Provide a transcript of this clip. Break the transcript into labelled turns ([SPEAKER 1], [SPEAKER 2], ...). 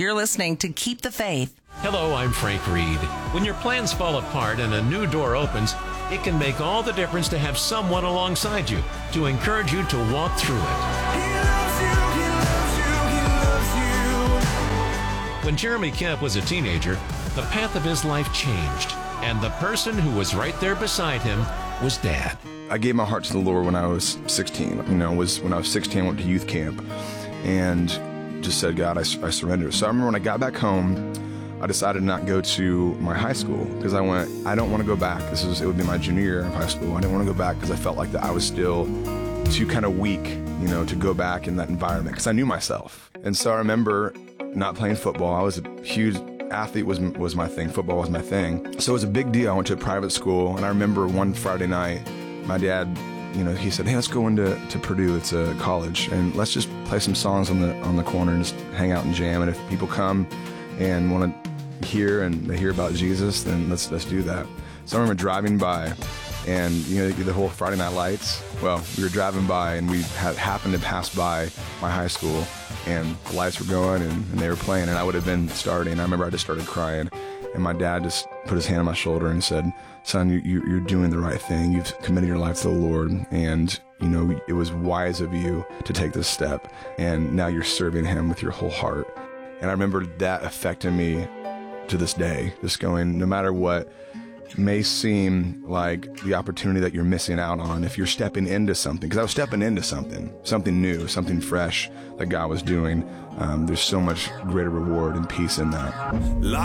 [SPEAKER 1] You're listening to Keep the Faith.
[SPEAKER 2] Hello, I'm Frank Reed. When your plans fall apart and a new door opens, it can make all the difference to have someone alongside you to encourage you to walk through it. When Jeremy Kemp was a teenager, the path of his life changed, and the person who was right there beside him was Dad.
[SPEAKER 3] I gave my heart to the Lord when I was 16. When I was 16, I went to youth camp and just said, God, I surrender. So I remember when I got back home, I decided to not go to my high school because I don't want to go back. It would be my junior year of high school. I didn't want to go back because I felt like that I was still too kind of weak, to go back in that environment because I knew myself. And so I remember not playing football. I was a huge athlete was my thing. Football was my thing. So it was a big deal. I went to a private school, and I remember one Friday night, my dad, he said, "Hey, let's go into Purdue. It's a college, and let's just play some songs on the corner and just hang out and jam. And if people come and want to hear about Jesus, then let's do that." So I remember driving by, and the whole Friday Night Lights. Well, we were driving by, and we happened to pass by my high school, and the lights were going, and they were playing, and I would have been starting. I remember I just started crying, and my dad just put his hand on my shoulder and said, "Son, you're doing the right thing. You've committed your life to the Lord, and it was wise of you to take this step, and now you're serving Him with your whole heart." And I remember that affecting me to this day, just going, no matter what may seem like the opportunity that you're missing out on, if you're stepping into something, because I was stepping into something new, something fresh that God was doing, there's so much greater reward and peace in that.